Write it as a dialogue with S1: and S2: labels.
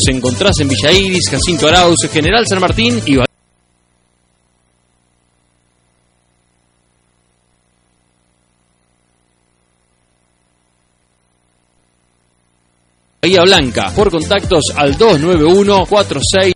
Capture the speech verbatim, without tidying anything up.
S1: encontrás en Villa Iris, Jacinto Arauz, General San Martín y Bahía Blanca. Por contactos al dos nueve uno cuatro seis